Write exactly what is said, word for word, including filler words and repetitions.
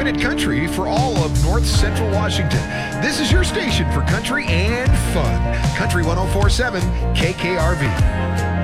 Planet Country for all of North Central Washington. This is your station for country and fun. Country one oh four point seven K K R V.